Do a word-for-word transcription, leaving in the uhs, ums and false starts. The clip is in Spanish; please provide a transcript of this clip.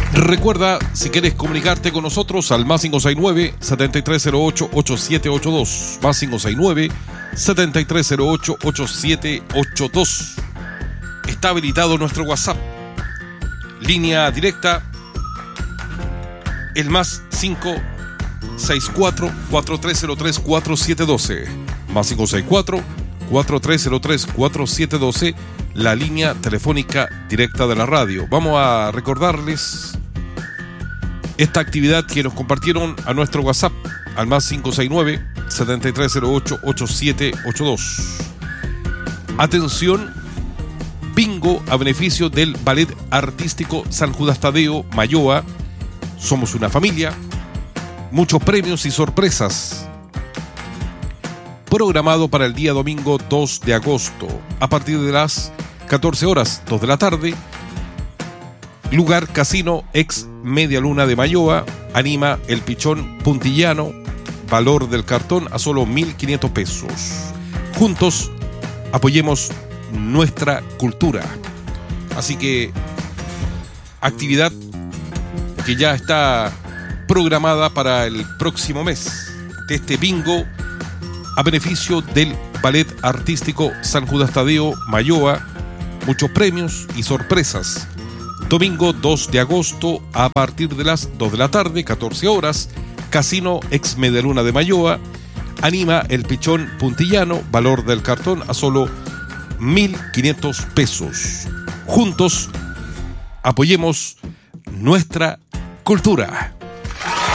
Recuerda, si quieres comunicarte con nosotros al más cinco seis nueve, siete tres cero ocho, ocho siete ocho dos, más cinco seis nueve, siete tres cero ocho, ocho siete ocho dos. Está habilitado nuestro WhatsApp, línea directa, el más cinco seis cuatro, cuatro tres cero tres, cuatro siete uno dos, más cinco seis cuatro, cuatro tres cero tres, cuatro siete uno dos, la línea telefónica directa de la radio. Vamos a recordarles esta actividad que nos compartieron a nuestro WhatsApp, al más cinco seis nueve, siete tres cero ocho, ocho siete ocho dos. Atención, bingo a beneficio del Ballet Artístico San Judas Tadeo Mayoa. Somos una familia, muchos premios y sorpresas. Programado para el día domingo dos de agosto, a partir de las catorce horas, dos de la tarde. Lugar Casino ex Media Luna de Mayoa. Anima el Pichón Puntillano. Valor del cartón a solo mil quinientos pesos. Juntos apoyemos nuestra cultura. Así que actividad que ya está programada para el próximo mes, de este bingo a beneficio del Ballet Artístico San Judas Tadeo Mayoa. Muchos premios y sorpresas. Domingo dos de agosto, a partir de las dos de la tarde, catorce horas, Casino ex Media Luna de Mayoa. Anima el Pichón Puntillano. Valor del cartón a solo mil quinientos pesos. Juntos apoyemos nuestra cultura.